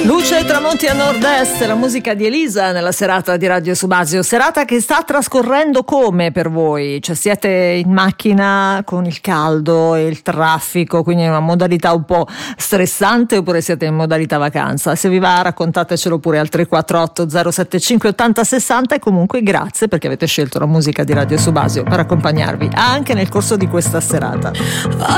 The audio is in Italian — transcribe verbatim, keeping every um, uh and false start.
Luce e tramonti a nord-est, la musica di Elisa nella serata di Radio Subasio, serata che sta trascorrendo come per voi? Cioè siete in macchina con il caldo e il traffico, quindi è una modalità un po' stressante, oppure siete in modalità vacanza? Se vi va raccontatecelo pure al tre quattro otto zero sette cinque otto zero sei zero e comunque grazie perché avete scelto la musica di Radio Subasio per accompagnarvi anche nel corso di questa serata.